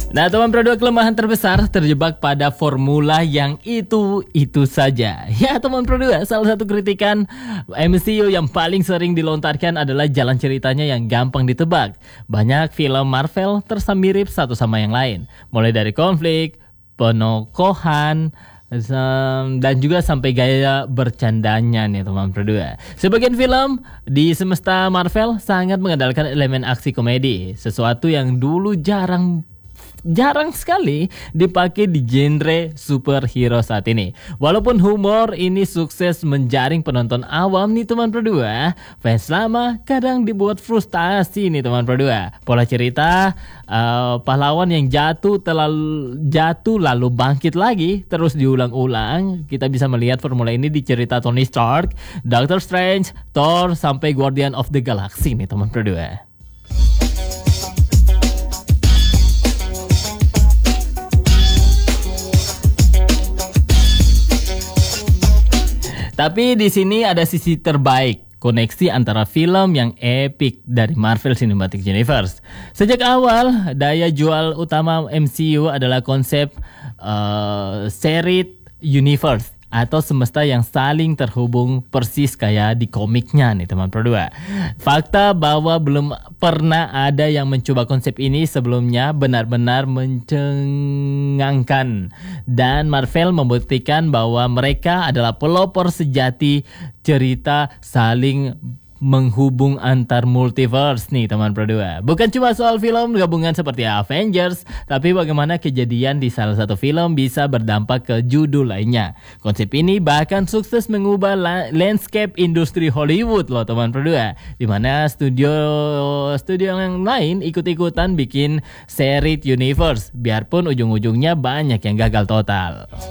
Nah, teman Pro 2, kelemahan terbesar terjebak pada formula yang itu saja. Ya, teman Pro 2, salah satu kritikan MCU yang paling sering dilontarkan adalah jalan ceritanya yang gampang ditebak. Banyak film Marvel terasa mirip satu sama yang lain, mulai dari konflik, penokohan, dan juga sampai gaya bercandanya nih teman Pro 2. Sebagian film di semesta Marvel sangat mengandalkan elemen aksi komedi, sesuatu yang dulu jarang sekali dipakai di genre superhero saat ini. Walaupun humor ini sukses menjaring penonton awam nih teman Pro 2, fans lama kadang dibuat frustasi nih teman Pro 2. Pola cerita pahlawan yang jatuh lalu bangkit lagi terus diulang-ulang. Kita bisa melihat formula ini di cerita Tony Stark, Doctor Strange, Thor sampai Guardian of the Galaxy nih teman Pro 2. Tapi di sini ada sisi terbaik, koneksi antara film yang epic dari Marvel Cinematic Universe. Sejak awal, daya jual utama MCU adalah konsep shared universe atau semesta yang saling terhubung persis kayak di komiknya nih teman Pro 2. Fakta bahwa belum pernah ada yang mencoba konsep ini sebelumnya benar-benar mencengangkan, dan Marvel membuktikan bahwa mereka adalah pelopor sejati cerita saling menghubung antar multiverse nih teman Pro 2. Bukan cuma soal film gabungan seperti Avengers, tapi bagaimana kejadian di salah satu film bisa berdampak ke judul lainnya. Konsep ini bahkan sukses mengubah landscape industri Hollywood loh teman Pro 2, di mana studio yang lain ikut-ikutan bikin shared universe, biarpun ujung-ujungnya banyak yang gagal total.